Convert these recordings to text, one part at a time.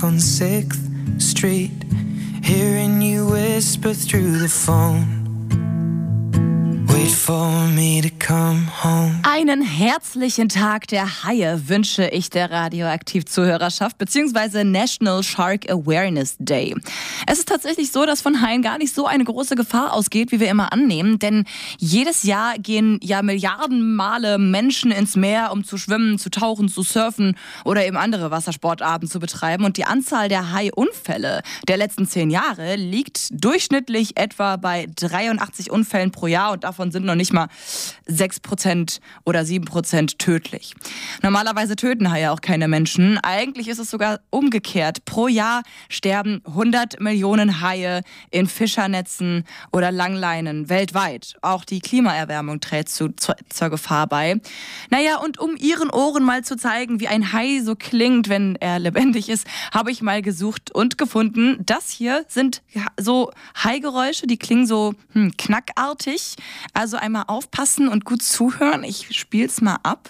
On 6th Street, hearing you whisper through the phone. Wait for me to come home. Einen herzlichen Tag der Haie wünsche ich der Radioaktiv-Zuhörerschaft bzw. National Shark Awareness Day. Es ist tatsächlich so, dass von Haien gar nicht so eine große Gefahr ausgeht, wie wir immer annehmen, denn jedes Jahr gehen ja Milliarden Male Menschen ins Meer, um zu schwimmen, zu tauchen, zu surfen oder eben andere Wassersportarten zu betreiben, und die Anzahl der Haiunfälle der letzten 10 Jahre liegt durchschnittlich etwa bei 83 Unfällen pro Jahr, und davon sind noch nicht mal 6% oder 7% tödlich. Normalerweise töten Haie auch keine Menschen. Eigentlich ist es sogar umgekehrt. Pro Jahr sterben 100 Millionen Haie in Fischernetzen oder Langleinen weltweit. Auch die Klimaerwärmung trägt zur Gefahr bei. Naja, und um Ihren Ohren mal zu zeigen, wie ein Hai so klingt, wenn er lebendig ist, habe ich mal gesucht und gefunden. Das hier sind so Haigeräusche, die klingen so knackartig. Also einmal aufpassen und gut zuhören. Ich spiel's mal ab.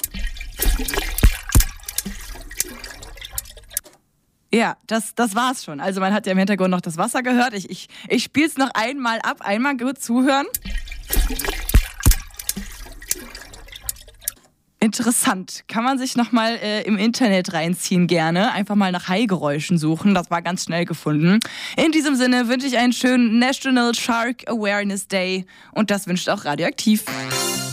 Ja, das war's schon. Also man hat ja im Hintergrund noch das Wasser gehört. Ich spiel's noch einmal ab. Einmal gut zuhören. Interessant. Kann man sich nochmal im Internet reinziehen gerne. Einfach mal nach Haigeräuschen suchen. Das war ganz schnell gefunden. In diesem Sinne wünsche ich einen schönen National Shark Awareness Day. Und das wünscht auch Radioaktiv.